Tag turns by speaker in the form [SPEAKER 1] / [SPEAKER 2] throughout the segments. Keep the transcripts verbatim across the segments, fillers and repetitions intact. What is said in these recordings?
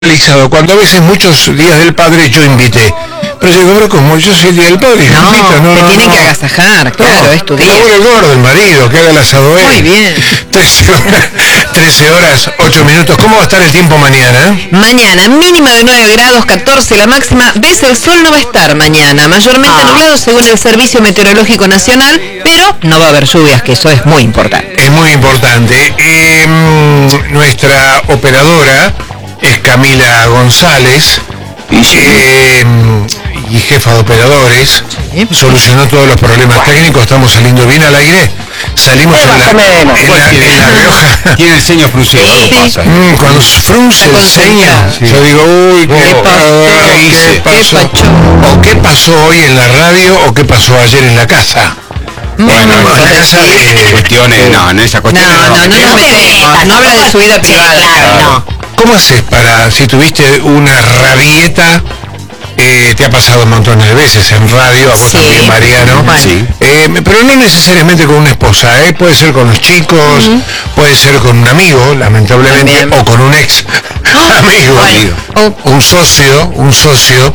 [SPEAKER 1] Cuando a veces muchos días del padre yo invité, pero yo digo, como yo soy el día del padre, yo
[SPEAKER 2] no,
[SPEAKER 1] invito, no,
[SPEAKER 2] te
[SPEAKER 1] no,
[SPEAKER 2] tienen
[SPEAKER 1] no.
[SPEAKER 2] que agasajar, claro,
[SPEAKER 1] no,
[SPEAKER 2] es tu
[SPEAKER 1] que
[SPEAKER 2] día.
[SPEAKER 1] labure el gordo, el marido, que haga el asado él.
[SPEAKER 2] Muy bien.
[SPEAKER 1] trece horas, ocho minutos. ¿Cómo va a estar el tiempo mañana?
[SPEAKER 2] Mañana, mínima de nueve grados, catorce la máxima. Ves, el sol no va a estar mañana, mayormente
[SPEAKER 1] Ah.
[SPEAKER 2] nublado según el Servicio Meteorológico Nacional, pero no va a haber lluvias, que eso es muy importante.
[SPEAKER 1] Es muy importante. Eh, nuestra operadora es Camila González, eh, y jefa de operadores.
[SPEAKER 2] Sí.
[SPEAKER 1] Solucionó todos los problemas técnicos. Estamos saliendo bien al aire. Salimos en la, en la, en la Rioja.
[SPEAKER 3] Tiene el ceño fruncido,
[SPEAKER 2] Sí,
[SPEAKER 3] algo
[SPEAKER 2] sí.
[SPEAKER 3] pasa.
[SPEAKER 1] Mm, cuando frunce el ceño,
[SPEAKER 3] Sí.
[SPEAKER 1] yo digo, uy, ¿qué,
[SPEAKER 2] ¿Qué pasó?
[SPEAKER 1] ¿qué
[SPEAKER 3] hice?
[SPEAKER 1] pasó?
[SPEAKER 2] ¿Qué pasó?
[SPEAKER 1] O qué pasó hoy en la radio, o qué pasó ayer en la casa.
[SPEAKER 2] Bueno,
[SPEAKER 1] en la
[SPEAKER 2] entonces
[SPEAKER 1] casa,
[SPEAKER 2] sí.
[SPEAKER 1] eh,
[SPEAKER 3] Cuestiones, no, en esas
[SPEAKER 2] No,
[SPEAKER 3] cuestiones
[SPEAKER 2] no, no, no,
[SPEAKER 3] metemos.
[SPEAKER 2] nos metemos, no habla de su vida privada.
[SPEAKER 4] claro, no.
[SPEAKER 1] ¿Cómo haces para, si tuviste una rabieta, eh, te ha pasado montones de veces en radio, a vos
[SPEAKER 2] Sí.
[SPEAKER 1] también, Mariano,
[SPEAKER 2] Bueno.
[SPEAKER 3] Sí.
[SPEAKER 1] eh, pero no necesariamente con una esposa, eh, puede ser con los chicos, puede ser con un amigo, lamentablemente,
[SPEAKER 2] También.
[SPEAKER 1] o con un ex amigo,
[SPEAKER 2] Bueno. O-
[SPEAKER 1] un socio, un socio,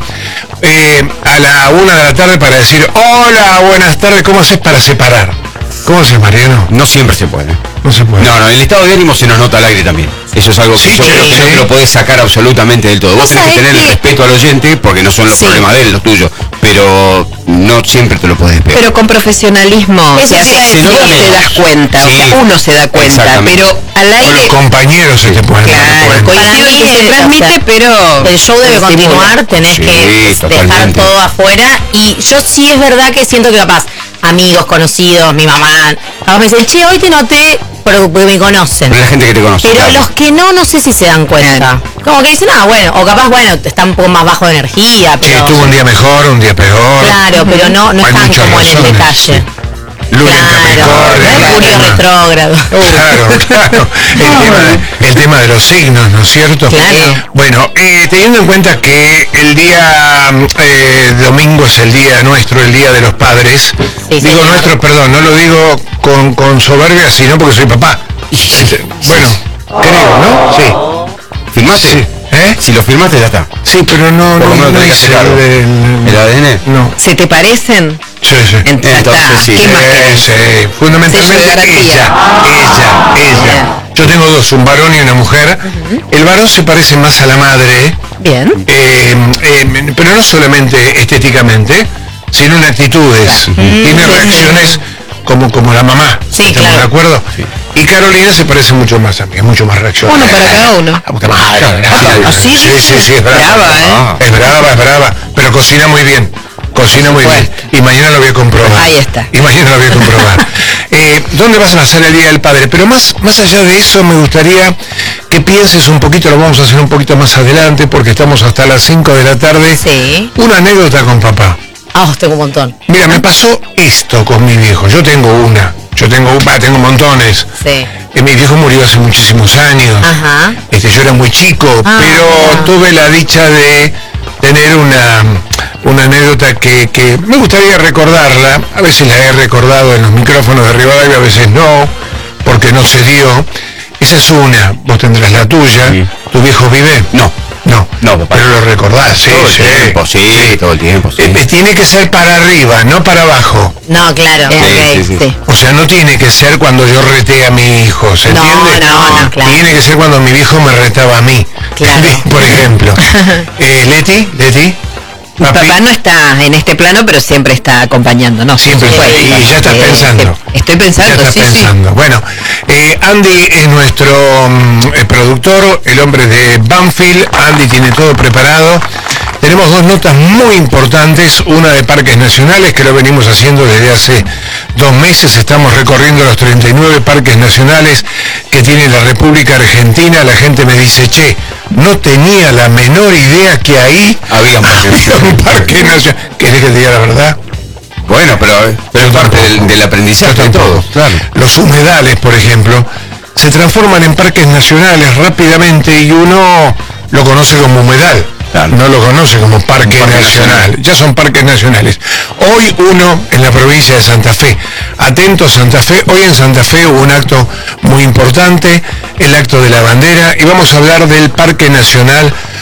[SPEAKER 1] eh, a la una de la tarde para decir, hola, buenas tardes, ¿cómo haces para separar? ¿Cómo haces, Mariano?
[SPEAKER 3] No siempre se puede.
[SPEAKER 1] No se puede.
[SPEAKER 3] No, no, el estado de ánimo se nos nota al aire también. Eso es algo que
[SPEAKER 1] Sí,
[SPEAKER 3] yo
[SPEAKER 1] che,
[SPEAKER 3] creo que
[SPEAKER 1] sí.
[SPEAKER 3] no te lo podés sacar absolutamente del todo. Vos tenés que
[SPEAKER 2] ¿Sabés
[SPEAKER 3] tener el
[SPEAKER 2] qué?
[SPEAKER 3] respeto al oyente, porque no son los
[SPEAKER 2] Sí.
[SPEAKER 3] problemas de él, los tuyos, pero no siempre te lo podés despegar.
[SPEAKER 2] Pero con profesionalismo,
[SPEAKER 4] Eso
[SPEAKER 2] se,
[SPEAKER 4] sí,
[SPEAKER 2] hace-
[SPEAKER 3] se
[SPEAKER 2] vos
[SPEAKER 3] nota
[SPEAKER 2] te
[SPEAKER 3] menos.
[SPEAKER 2] das cuenta, o
[SPEAKER 3] Sí.
[SPEAKER 2] sea, uno se da cuenta,
[SPEAKER 3] Exactamente.
[SPEAKER 2] pero al
[SPEAKER 1] Con los
[SPEAKER 2] aire,
[SPEAKER 1] compañeros se te pueden dar
[SPEAKER 2] claro,
[SPEAKER 1] cuenta.
[SPEAKER 2] coincido
[SPEAKER 4] Para
[SPEAKER 2] en
[SPEAKER 4] mí,
[SPEAKER 2] que se
[SPEAKER 4] eh,
[SPEAKER 2] transmite,
[SPEAKER 4] o sea,
[SPEAKER 2] pero
[SPEAKER 4] el show debe
[SPEAKER 2] se
[SPEAKER 4] continuar,
[SPEAKER 2] simula.
[SPEAKER 4] tenés
[SPEAKER 3] Sí,
[SPEAKER 4] que dejar
[SPEAKER 3] totalmente.
[SPEAKER 4] todo afuera. Y yo sí es verdad que siento que capaz, amigos, conocidos, mi mamá, capaz me dicen, che, hoy te noté, pero porque me conocen.
[SPEAKER 3] Pero la gente que te conoce.
[SPEAKER 4] Pero
[SPEAKER 3] claro.
[SPEAKER 4] los que no, no sé si se dan cuenta. Como que dicen, ah, bueno, o capaz, bueno, está un poco más bajo de energía,
[SPEAKER 1] Sí,
[SPEAKER 4] pero...
[SPEAKER 1] estuvo un día mejor, un día peor.
[SPEAKER 4] Claro, pero no, no
[SPEAKER 1] Hay
[SPEAKER 4] están
[SPEAKER 1] muchas
[SPEAKER 4] como en el
[SPEAKER 1] razones,
[SPEAKER 4] detalle.
[SPEAKER 1] Luna en
[SPEAKER 4] Claro,
[SPEAKER 1] Capricornio,
[SPEAKER 4] Mercurio
[SPEAKER 1] el tema-
[SPEAKER 4] retrógrado.
[SPEAKER 1] Claro, claro. El tema, el tema de los signos, ¿no es cierto?
[SPEAKER 4] Claro.
[SPEAKER 1] Bueno, eh, teniendo en cuenta que el día eh, domingo es el día nuestro, el día de los padres.
[SPEAKER 4] Sí,
[SPEAKER 1] digo
[SPEAKER 4] señor.
[SPEAKER 1] nuestro, perdón, no lo digo con, con soberbia, sino porque soy papá. Bueno, creo, ¿no? Sí.
[SPEAKER 3] ¿Firmaste?
[SPEAKER 1] Sí. ¿Eh?
[SPEAKER 3] Si lo firmaste ya está.
[SPEAKER 1] Sí, pero no,
[SPEAKER 3] Por
[SPEAKER 1] no,
[SPEAKER 3] lo menos
[SPEAKER 1] no
[SPEAKER 3] tenés que
[SPEAKER 1] hice
[SPEAKER 3] hacer algo.
[SPEAKER 1] el,
[SPEAKER 3] ¿El A D N?
[SPEAKER 1] No.
[SPEAKER 2] ¿Se te parecen?
[SPEAKER 1] Sí, sí.
[SPEAKER 2] En- ya
[SPEAKER 3] Entonces,
[SPEAKER 2] está.
[SPEAKER 3] sí.
[SPEAKER 2] ¿Qué más
[SPEAKER 1] Eh,
[SPEAKER 2] querés?
[SPEAKER 1] sí, fundamentalmente
[SPEAKER 2] Sello de garantía.
[SPEAKER 1] ella, ella, ella. Yo tengo dos, un varón y una mujer. El varón se parece más a la madre,
[SPEAKER 2] Bien.
[SPEAKER 1] eh, eh, pero no solamente estéticamente, sino en actitudes. Tiene
[SPEAKER 4] sí,
[SPEAKER 1] reacciones como, como la mamá.
[SPEAKER 4] Sí,
[SPEAKER 1] ¿Estamos
[SPEAKER 4] claro.
[SPEAKER 1] de acuerdo? Y Carolina se parece mucho más a mí, es mucho más reaccionaria.
[SPEAKER 2] Uno para cada uno.
[SPEAKER 1] La puta madre.
[SPEAKER 3] Ah,
[SPEAKER 1] Sí, sí, sí, sí, es brava.
[SPEAKER 2] Brava, ¿eh?
[SPEAKER 3] Ah.
[SPEAKER 1] Es brava, es brava, pero cocina muy bien. Cocina muy bien. Y mañana lo voy a comprobar.
[SPEAKER 2] Ahí está.
[SPEAKER 1] Y mañana lo voy a comprobar. eh, ¿Dónde vas a pasar el Día del Padre? Pero más, más allá de eso, me gustaría que pienses un poquito, lo vamos a hacer un poquito más adelante, porque estamos hasta las cinco de la tarde.
[SPEAKER 4] Sí.
[SPEAKER 1] Una anécdota con papá.
[SPEAKER 4] Ah, tengo un montón.
[SPEAKER 1] Mira, me pasó esto con mi viejo. Yo tengo una. Yo tengo, bah, tengo montones.
[SPEAKER 4] Sí.
[SPEAKER 1] Eh, mi viejo murió hace muchísimos años.
[SPEAKER 4] Ajá.
[SPEAKER 1] Este, yo era muy chico,
[SPEAKER 4] Ah,
[SPEAKER 1] pero
[SPEAKER 4] mira.
[SPEAKER 1] tuve la dicha de tener una, una anécdota que, que me gustaría recordarla. A veces la he recordado en los micrófonos de Rivadavia, a veces no, porque no se dio. Esa es una, vos tendrás la tuya.
[SPEAKER 3] Sí.
[SPEAKER 1] ¿Tu viejo vive?
[SPEAKER 3] No.
[SPEAKER 1] No,
[SPEAKER 3] No, papá.
[SPEAKER 1] pero lo recordás, sí,
[SPEAKER 3] Todo el
[SPEAKER 1] sí.
[SPEAKER 3] tiempo, sí, todo el tiempo, sí.
[SPEAKER 1] Eh, eh, tiene que ser para arriba, no para abajo.
[SPEAKER 4] No, claro.
[SPEAKER 3] Sí,
[SPEAKER 4] ok,
[SPEAKER 3] sí, sí.
[SPEAKER 4] sí.
[SPEAKER 1] O sea, no tiene que ser cuando yo rete a mi hijo, ¿se
[SPEAKER 4] No,
[SPEAKER 1] entiende?
[SPEAKER 4] no, no, claro.
[SPEAKER 1] Tiene que ser cuando mi viejo me retaba a mí.
[SPEAKER 4] Claro.
[SPEAKER 1] Por ejemplo. Eh, Leti, Leti, papi,
[SPEAKER 2] Papá no está en este plano, pero siempre está acompañándonos.
[SPEAKER 1] siempre
[SPEAKER 2] por
[SPEAKER 1] está
[SPEAKER 2] supuesto.
[SPEAKER 1] ahí, y ya estás
[SPEAKER 2] Eh,
[SPEAKER 1] pensando.
[SPEAKER 2] Estoy pensando,
[SPEAKER 1] ya estás
[SPEAKER 2] sí,
[SPEAKER 1] pensando. Bueno, eh, Andy es nuestro mm, eh, productor, el hombre de Banfield. Andy tiene todo preparado. Tenemos dos notas muy importantes, una de parques nacionales, que lo venimos haciendo desde hace dos meses. Estamos recorriendo los treinta y nueve parques nacionales que tiene la República Argentina. La gente me dice, che, no tenía la menor idea que ahí
[SPEAKER 3] Había un parque
[SPEAKER 1] había un
[SPEAKER 3] nacional.
[SPEAKER 1] parque nacional. ¿Querés que te diga la verdad?
[SPEAKER 3] Bueno, pero, pero es parte del, del aprendizaje de todo. Claro.
[SPEAKER 1] Los humedales, por ejemplo, se transforman en parques nacionales rápidamente y uno lo conoce como humedal.
[SPEAKER 3] Claro.
[SPEAKER 1] No lo conoce como parque,
[SPEAKER 3] Parque
[SPEAKER 1] nacional.
[SPEAKER 3] nacional.
[SPEAKER 1] Ya son parques nacionales. Hoy uno en la provincia de Santa Fe. Atento Santa Fe. Hoy en Santa Fe hubo un acto muy importante, el acto de la bandera, y vamos a hablar del Parque Nacional